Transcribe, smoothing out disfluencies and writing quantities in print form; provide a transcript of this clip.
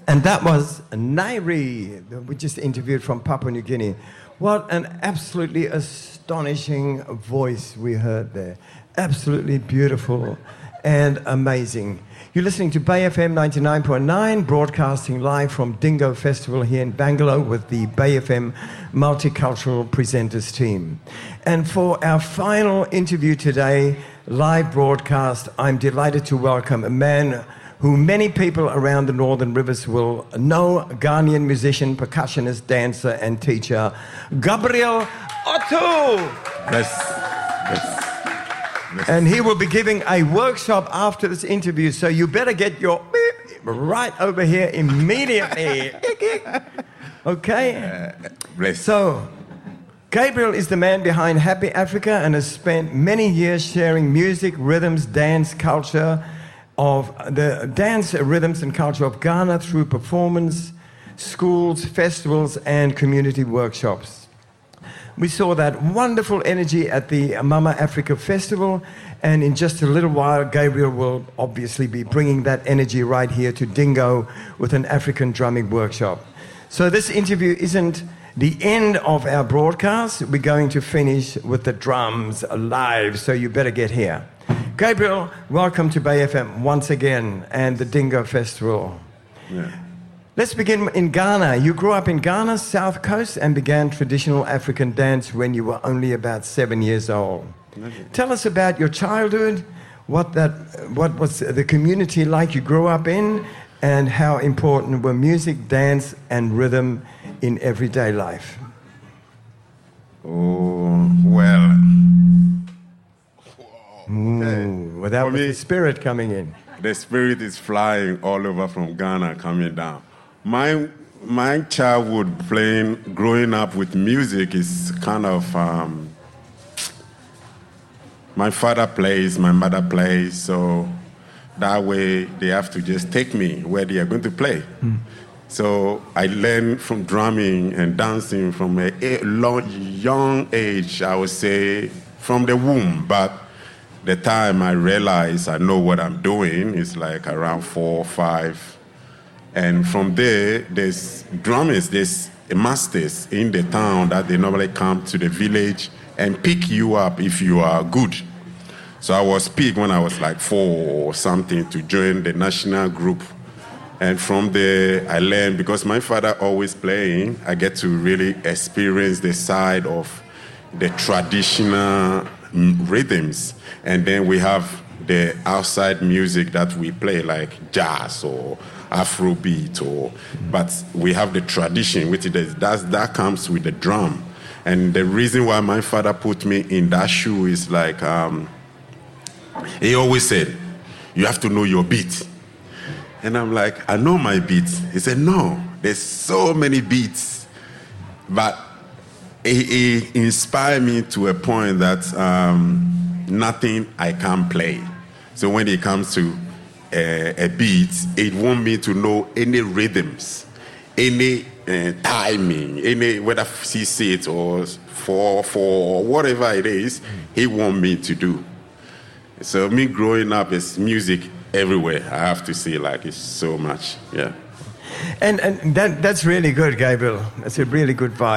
And that was Nairi, that we just interviewed from Papua New Guinea. What an absolutely astonishing voice we heard there. Absolutely beautiful and amazing. You're listening to Bay FM 99.9, broadcasting live from Dingo Festival here in Bangalore with the Bay FM Multicultural Presenters team. And for our final interview today, live broadcast, I'm delighted to welcome a man who many people around the Northern Rivers will know, Ghanaian musician, percussionist, dancer and teacher, Gabriel Otto. Yes. And he will be giving a workshop after this interview, so you better get your right over here immediately. Okay? So, Gabriel is the man behind Happy Africa and has spent many years sharing music, rhythms, dance culture of the dance rhythms and culture of Ghana through performance, schools, festivals, and community workshops. We saw that wonderful energy at the Mama Africa Festival, and in just a little while, Gabriel will obviously be bringing that energy right here to Dingo with an African drumming workshop. So this interview isn't the end of our broadcast. We're going to finish with the drums live, so you better get here. Gabriel, welcome to Bay FM once again and the Dingo Festival. Yeah. Let's begin in Ghana. You grew up in Ghana, South Coast, and began traditional African dance when you were only about 7 years old. Okay. Tell us about your childhood, what was the community like you grew up in, and how important were music, dance, and rhythm in everyday life? Oh, well. Without the spirit coming in. The spirit is flying all over from Ghana, coming down. My childhood growing up with music is kind of, my father plays, my mother plays, so that way they have to just take me where they are going to play. So I learned from drumming and dancing from a young age, I would say, from the womb, but the time I realized I know what I'm doing is like around 4 or 5. And from there, there's drummers, there's masters in the town that they normally come to the village and pick you up if you are good. So I was picked when I was like 4 or something to join the national group. And from there, I learned, because my father always playing, I get to really experience the side of the traditional rhythms. And then we have the outside music that we play, like jazz or Afrobeat, but we have the tradition, which is that comes with the drum. And the reason why my father put me in that shoe is like, he always said, you have to know your beat. And I'm like, I know my beats. He said, no, there's so many beats. But he inspired me to a point that nothing I can't play. So when it comes to a beat, it wants me to know any rhythms, any timing, any whether C6 or 4/4 or whatever it is, he wants me to do. So me growing up is music everywhere. I have to say, like, it's so much, yeah. And that's really good, Gabriel. That's a really good vibe.